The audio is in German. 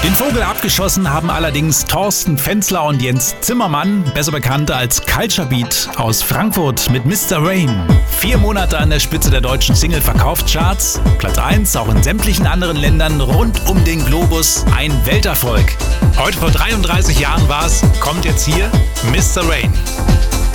Den Vogel abgeschossen haben allerdings Thorsten Fenzler und Jens Zimmermann, besser bekannt als Culture Beat aus Frankfurt mit Mr. Rain. 4 Monate an der Spitze der deutschen Single-Verkaufscharts, Platz 1 auch in sämtlichen anderen Ländern rund um den Globus, ein Welterfolg. Heute vor 33 Jahren war's, kommt jetzt hier Mr. Rain.